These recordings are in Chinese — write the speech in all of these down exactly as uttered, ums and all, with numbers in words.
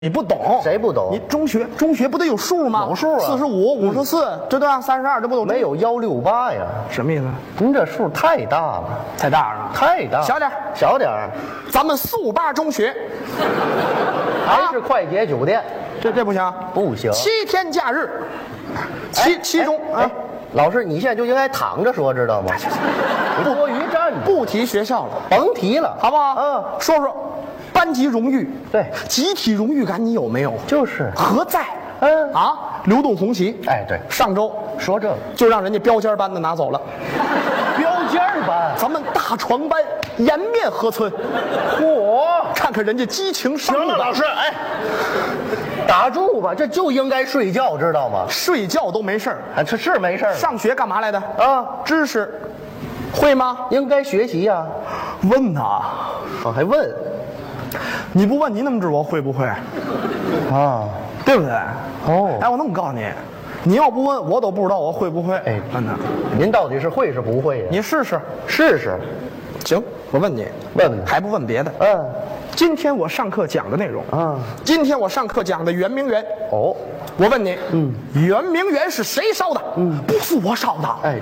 你不懂， 谁不懂？ 你中学中学不得有数吗？ 有数啊， 四十五、五十四，这对吧？三十二，这不都没有幺六八呀？ 什么意思？ 您这数太大了， 太大了， 太大， 小点儿小点儿。 咱们四五八中学， 还是快捷酒店， 这这不行， 不行。 七天假日，其其中哎，老师，你现在就应该躺着说，知道吗？你多余站着， 不提学校了， 甭提了， 好不好？ 嗯， 说说班级荣誉， 对， 集体荣誉感你有没有？ 就是何在？ 嗯啊，流动红旗， 哎，对， 上周说这个就让人家标间班的拿走了， 标间班， 咱们大床班颜面何存？ 嚯， 看看人家激情上路。 行了，老师，哎，打住吧，这就应该睡觉，知道吗？ 睡觉都没事儿， 啊，这是没事儿。 上学干嘛来的？ 啊， 知识会吗？ 应该学习呀。 问呐， 我还问， 你不问你怎么知道我会不会？ 啊， 对不对？ 哦， 哎，我那么告诉你，你要不问我都不知道我会不会。 哎， 真的， 您到底是会是不会呀？ 你试试， 试试。 行，我问你， 问问还不问别的？ 嗯， 今天我上课讲的内容啊， 今天我上课讲的圆明园。 哦， 我问你，嗯，圆明园是谁烧的？嗯，不是我烧的。 哎，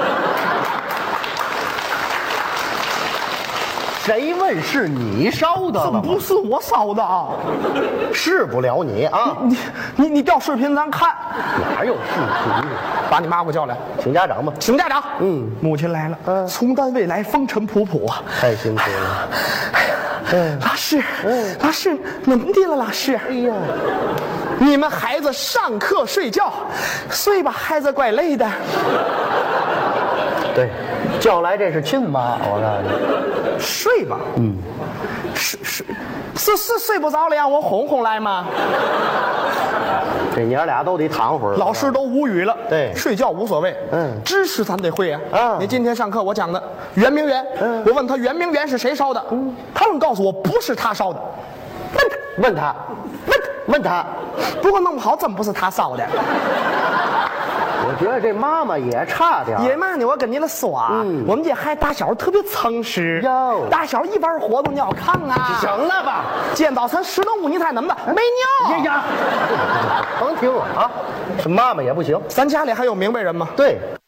谁问是你烧的了吗？ 不是我烧的啊！ 是不了你啊！ 你你你调视频咱看， 哪有视频？ 把你妈给我叫来， 请家长吧。 请家长。 嗯， 母亲来了， 嗯， 从单位来，风尘仆仆啊， 太辛苦了。 嗯，老师，嗯，老师，怎么的了，老师？ 哎呀， 你们孩子上课睡觉，睡吧，孩子怪累的。 对，叫来这是亲妈，我告诉你， 睡吧，嗯，睡睡是是睡不着了，让我哄哄来吗？ 这娘俩都得躺会儿。 老师都无语了。 对， 睡觉无所谓， 嗯， 知识咱得会呀。 啊， 你今天上课我讲的圆明园，嗯，我问他圆明园是谁烧的，嗯，他们告诉我不是他烧的， 问他，问他，问问他， 不过弄不好真不是他烧的。 我觉得这妈妈也差点。 爷们儿呢，我跟你了说啊，嗯，我们这孩子打小特别诚实， 哟， 打小一玩活动尿炕啊， 行了吧？ 见早晨十能五，你猜怎么的？没尿。 哎呀，甭听我啊，这妈妈也不行。 咱家里还有明白人吗？ 对。